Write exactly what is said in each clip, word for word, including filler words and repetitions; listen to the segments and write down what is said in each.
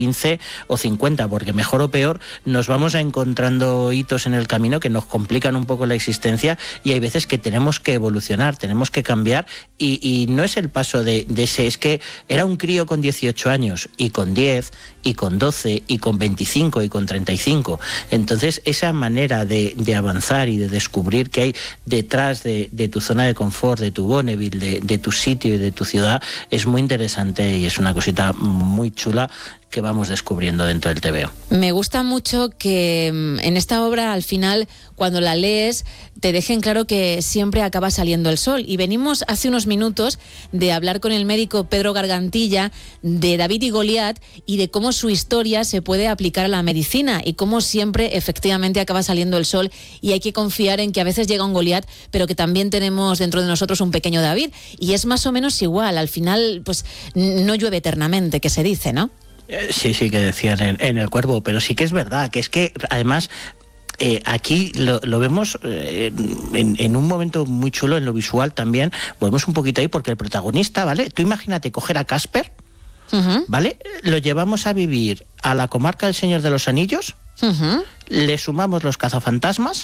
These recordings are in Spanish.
quince o cincuenta, porque mejor o peor nos vamos encontrando hitos en el camino que nos complican un poco la existencia y hay veces que tenemos que evolucionar, tenemos que cambiar y, y no es el paso de, de ese, es que era un crío con dieciocho años y con diez y con doce y con veinticinco y con treinta y cinco. Entonces esa manera de, de avanzar y de descubrir qué hay detrás de, de tu zona de confort, de tu Bonneville, de, de tu sitio y de tu ciudad es muy interesante y es una cosita muy chula que vamos descubriendo dentro del T V O. Me gusta mucho que en esta obra, al final, cuando la lees, te dejen claro que siempre acaba saliendo el sol. Y venimos hace unos minutos de hablar con el médico Pedro Gargantilla de David y Goliat y de cómo su historia se puede aplicar a la medicina y cómo siempre, efectivamente, acaba saliendo el sol y hay que confiar en que a veces llega un Goliat, pero que también tenemos dentro de nosotros un pequeño David. Y es más o menos igual. Al final, pues no llueve eternamente, que se dice, ¿no? Sí, sí, que decían en, en el Cuervo, pero sí que es verdad, que es que además eh, aquí lo, lo vemos eh, en, en un momento muy chulo en lo visual también, volvemos un poquito ahí porque el protagonista, ¿vale? Tú imagínate coger a Casper, uh-huh. ¿vale? Lo llevamos a vivir a la comarca del Señor de los Anillos, uh-huh. le sumamos los cazafantasmas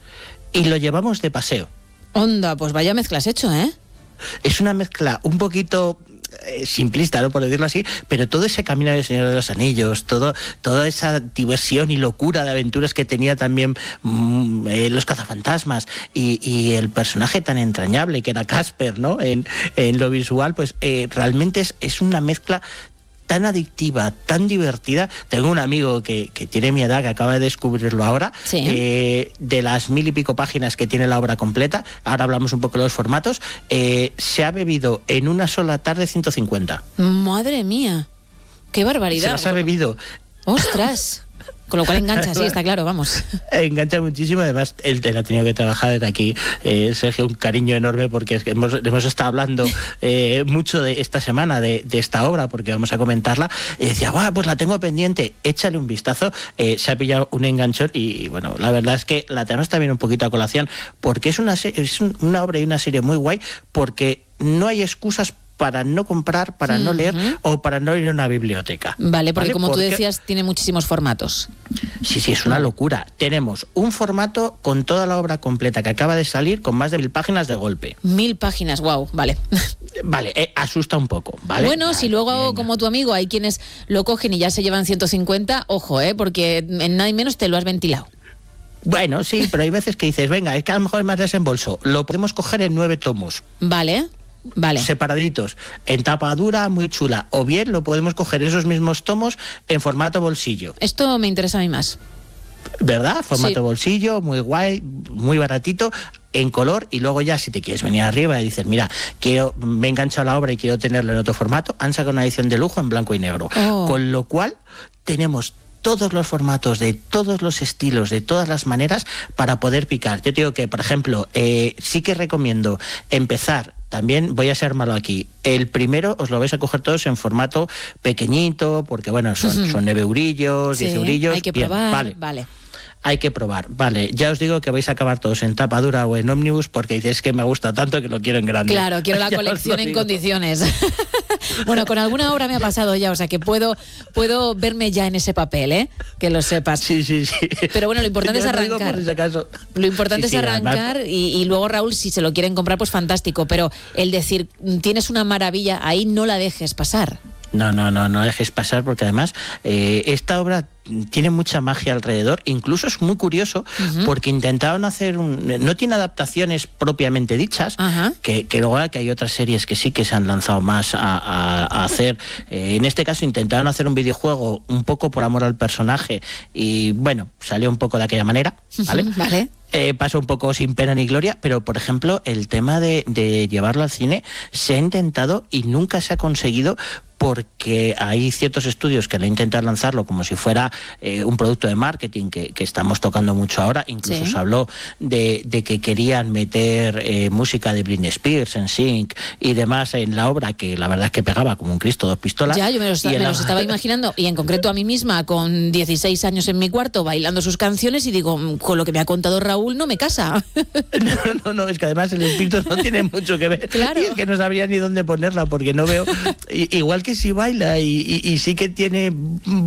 y lo llevamos de paseo. Onda, pues vaya mezcla has hecho, ¿eh? Es una mezcla un poquito eh, simplista, ¿no? Por decirlo así, pero todo ese camino del Señor de los Anillos, todo, toda esa diversión y locura de aventuras que tenía también mmm, eh, los cazafantasmas y, y el personaje tan entrañable que era Casper, ¿no? En, en lo visual, pues eh, realmente es, es una mezcla tan adictiva, tan divertida. Tengo un amigo que, que tiene mi edad, que acaba de descubrirlo ahora, sí. eh, de las mil y pico páginas que tiene la obra completa, ahora hablamos un poco de los formatos, eh, se ha bebido en una sola tarde ciento cincuenta. Madre mía, qué barbaridad. Se las ha bebido. ¡Ostras! Con lo cual engancha, sí, está claro, vamos. Engancha muchísimo, además él, él ha tenido que trabajar desde aquí, eh, Sergio, un cariño enorme porque es que hemos, hemos estado hablando eh, mucho de esta semana de, de esta obra porque vamos a comentarla y decía, guau, pues la tengo pendiente, échale un vistazo, eh, se ha pillado un enganchón y, y bueno, la verdad es que la tenemos también un poquito a colación porque es una, es una obra y una serie muy guay porque no hay excusas para no comprar, para uh-huh. no leer o para no ir a una biblioteca. Vale, porque ¿vale? como porque... tú decías, tiene muchísimos formatos. Sí, sí, es una locura. Tenemos un formato con toda la obra completa que acaba de salir con más de mil páginas de golpe. Mil páginas, wow, vale. Vale, eh, asusta un poco, ¿vale? Bueno, vale, si luego, venga. como tu amigo, hay quienes lo cogen y ya se llevan ciento cincuenta, ojo, ¿eh? Porque en nada y menos te lo has ventilado. Bueno, sí, pero hay veces que dices, venga, es que a lo mejor es más desembolso. Lo podemos coger en nueve tomos. Vale. Vale. Separaditos, en tapa dura, muy chula. O bien lo podemos coger esos mismos tomos en formato bolsillo. Esto me interesa a mí más. ¿Verdad? Formato sí. bolsillo, muy guay, muy baratito, en color, y luego ya si te quieres venir arriba y dices, mira, quiero, me he enganchado a la obra y quiero tenerlo en otro formato, han sacado una edición de lujo en blanco y negro. Oh. Con lo cual tenemos todos los formatos, de todos los estilos, de todas las maneras para poder picar. Yo te digo que, por ejemplo, eh, sí que recomiendo empezar. También voy a ser malo aquí. El primero os lo vais a coger todos en formato pequeñito, porque bueno, son, uh-huh. son nueve eurillos, sí, diez eurillos. Hay que bien, probar, vale. vale. Hay que probar, vale. Ya os digo que vais a acabar todos en tapa dura o en ómnibus porque dices que me gusta tanto que lo quiero en grande. Claro, quiero la colección en condiciones. Bueno, con alguna obra me ha pasado ya, o sea que puedo, puedo verme ya en ese papel, ¿eh? Que lo sepas. Sí, sí, sí. Pero bueno, lo importante es arrancar. Lo importante sí, sí, es arrancar además... y, y luego, Raúl, si se lo quieren comprar, pues fantástico. Pero el decir, tienes una maravilla, ahí no la dejes pasar. No, no, no, no dejes pasar porque además eh, esta obra tiene mucha magia alrededor, incluso es muy curioso uh-huh. porque intentaron hacer un... no tiene adaptaciones propiamente dichas, uh-huh. que, que luego que hay otras series que sí que se han lanzado más a, a, a hacer, eh, en este caso intentaron hacer un videojuego un poco por amor al personaje y bueno, salió un poco de aquella manera, ¿vale? Uh-huh. Vale. Eh, pasa un poco sin pena ni gloria, pero por ejemplo el tema de, de llevarlo al cine se ha intentado y nunca se ha conseguido porque hay ciertos estudios que le intentan lanzarlo como si fuera eh, un producto de marketing que, que estamos tocando mucho ahora, incluso sí. se habló de, de que querían meter eh, música de Britney Spears, en Sync y demás en la obra, que la verdad es que pegaba como un Cristo dos pistolas. Ya, yo me los, me la... los estaba imaginando, y en concreto a mí misma con dieciséis años en mi cuarto bailando sus canciones y digo, con lo que me ha contado Raúl no me casa. No, no, no, es que además el espíritu no tiene mucho que ver. Claro. Y es que no sabría ni dónde ponerla porque no veo, igual que si baila y, y, y sí que tiene